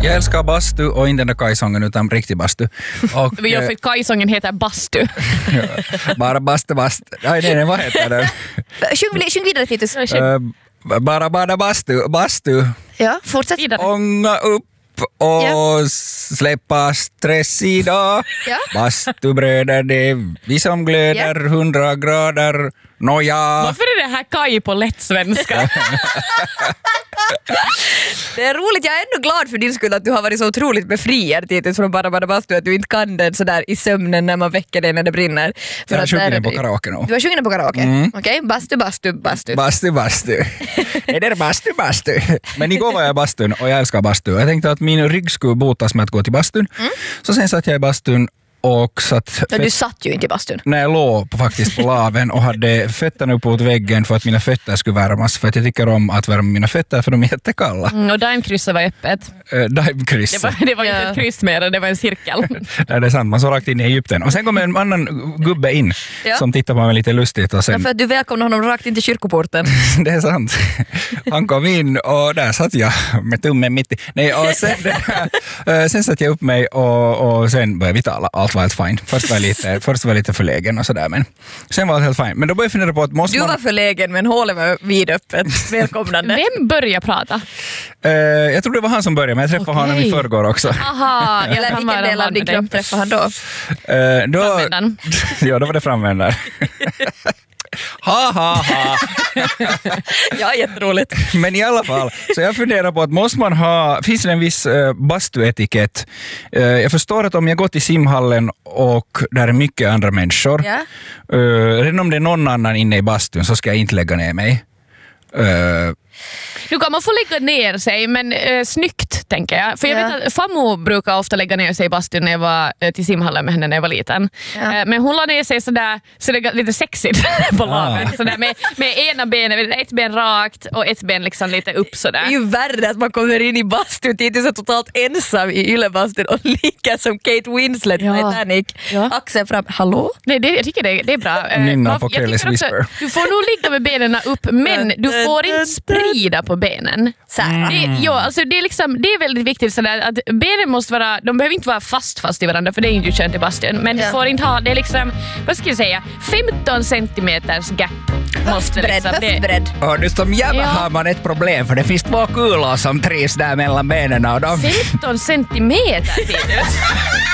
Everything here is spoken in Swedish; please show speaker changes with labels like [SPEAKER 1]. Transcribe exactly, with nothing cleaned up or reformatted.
[SPEAKER 1] Jag älskar bastu och inte den där kajsången utan riktig bastu. Och,
[SPEAKER 2] Vi har för kajsången heter bastu.
[SPEAKER 1] bara bastu, bastu. Nej, nej, nej, vad heter den?
[SPEAKER 3] Sjung, sjung vidare, Titus.
[SPEAKER 1] Uh, bara, bara bastu, bastu.
[SPEAKER 3] Ja, fortsätt.
[SPEAKER 1] Ånga upp och
[SPEAKER 3] Ja.
[SPEAKER 1] släppa stress idag.
[SPEAKER 3] Ja.
[SPEAKER 1] Bastubröder, det är vi som glöder hundra grader. Nåja.
[SPEAKER 2] Varför är det här kaj på lätt svenska?
[SPEAKER 3] Det är roligt, jag är ändå glad för din skull att du har varit så otroligt befriad Titus från bara bara bastu att du inte kan den sådär i sömnen när man väcker dig när det brinner. För
[SPEAKER 1] Jag har
[SPEAKER 3] att
[SPEAKER 1] sjungit
[SPEAKER 3] där-
[SPEAKER 1] den på karaoke nu.
[SPEAKER 3] Du har sjungit den på karaoke?
[SPEAKER 1] Mm.
[SPEAKER 3] Okej, okay. bastu, bastu, bastu.
[SPEAKER 1] Bastu, bastu. Är det bastu, bastu? Men igår var jag i bastun och jag älskar bastu. Jag tänkte att min rygg skulle botas med att gå till bastun. Mm. Så sen satt jag i bastun och satt...
[SPEAKER 3] Ja, du satt ju inte i bastun.
[SPEAKER 1] När jag låg på, faktiskt på laven och hade fötterna upp mot väggen för att mina fötter skulle värmas. För att jag tycker om att värma mina fötter för de är jättekalla.
[SPEAKER 2] Mm, och daimkrysset var öppet.
[SPEAKER 1] Uh, Daimkryss.
[SPEAKER 2] Det var, det var inte ett kryss mer, det var en cirkel.
[SPEAKER 1] Nej, det är sant, man så rakt in i Egypten. Och sen kom en annan gubbe in
[SPEAKER 3] Ja.
[SPEAKER 1] som tittade på mig lite lustigt. Och sen...
[SPEAKER 3] Ja, för att du välkomnade honom rakt in till kyrkoporten.
[SPEAKER 1] Det är sant. Han kom in och där satt jag med tummen mitt i. Nej, och sen, där, sen satt jag upp mig och, och sen började vi tala. Allt var helt fine. Först var jag lite, först var jag lite förlägen och sådär, men sen var det helt fine. Men då började jag fundera på att måste
[SPEAKER 3] Du
[SPEAKER 1] man...
[SPEAKER 3] var förlägen men hålet var vidöppet. Välkomnande.
[SPEAKER 2] Vem börjar prata?
[SPEAKER 1] Uh, jag tror det var han som började, men jag träffade
[SPEAKER 2] Okej.
[SPEAKER 1] honom i förrgår också.
[SPEAKER 2] Aha,
[SPEAKER 3] Eller
[SPEAKER 2] kan
[SPEAKER 3] vilken
[SPEAKER 2] vara
[SPEAKER 3] del av
[SPEAKER 2] van
[SPEAKER 3] din
[SPEAKER 2] med dig.
[SPEAKER 3] kropp träffade han då?
[SPEAKER 1] Uh, då
[SPEAKER 2] Framvändaren.
[SPEAKER 1] ja, då var det framvändare. Ha, ha, ha.
[SPEAKER 3] Ja, jätteroligt.
[SPEAKER 1] Men i alla fall, så jag funderar på att måste man ha, finns det en viss uh, bastuetikett? Uh, jag förstår att om jag går till simhallen och där är mycket andra människor,
[SPEAKER 3] Ja.
[SPEAKER 1] uh, redan om det är någon annan inne i bastun så ska jag inte lägga ner mig. Uh,
[SPEAKER 2] Nu kan man få lägga ner sig, men eh, snyggt tänker jag. För jag
[SPEAKER 3] Ja.
[SPEAKER 2] vet att Fammo brukar ofta lägga ner sig i bastun när jag var eh, till simhallen med henne när jag var liten.
[SPEAKER 3] Ja.
[SPEAKER 2] Eh, men hon la ner sig sådär, sådär lite sexigt på laven.
[SPEAKER 1] Ah.
[SPEAKER 2] Sådär med, med ena benet, ett ben rakt och ett ben liksom lite upp
[SPEAKER 3] Det
[SPEAKER 2] sådär.
[SPEAKER 3] är ju värre att man kommer in i bastun Titus är totalt ensam i ylebastun och ligger som Kate Winslet i
[SPEAKER 2] Ja.
[SPEAKER 3] Titanic.
[SPEAKER 2] Ja.
[SPEAKER 3] Axeln fram. Hallå?
[SPEAKER 2] Nej, det, jag tycker det, det är bra. Eh,
[SPEAKER 1] Nynna
[SPEAKER 2] man-
[SPEAKER 1] på
[SPEAKER 2] jag
[SPEAKER 1] Kelly's
[SPEAKER 2] tycker också,
[SPEAKER 1] Whisper.
[SPEAKER 2] du får nog ligga med benen upp, men du får inte sprida på benen.
[SPEAKER 3] Så här.
[SPEAKER 2] Det, ja, alltså det, är liksom, det är väldigt viktigt sådär, att benen måste vara, de behöver inte vara fast fast i varandra för det är inte skönt i bastun, men
[SPEAKER 3] Ja.
[SPEAKER 2] du får inte ha, det är liksom, vad ska jag säga, femton centimeters gap måste
[SPEAKER 3] Höftbredd,
[SPEAKER 2] liksom, det,
[SPEAKER 3] höftbredd.
[SPEAKER 1] och nu som jävla
[SPEAKER 2] Ja.
[SPEAKER 1] har man ett problem för det finns två kulor som trivs där mellan benen och de...
[SPEAKER 2] femton centimeter, Titus.